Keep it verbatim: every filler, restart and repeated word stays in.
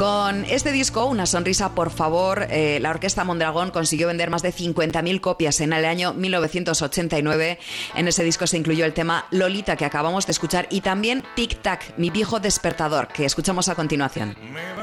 Con este disco, Una sonrisa, por favor, eh, la Orquesta Mondragón consiguió vender más de cincuenta mil copias en el año mil novecientos ochenta y nueve. En ese disco se incluyó el tema Lolita, que acabamos de escuchar, y también Tic Tac, mi viejo despertador, que escuchamos a continuación.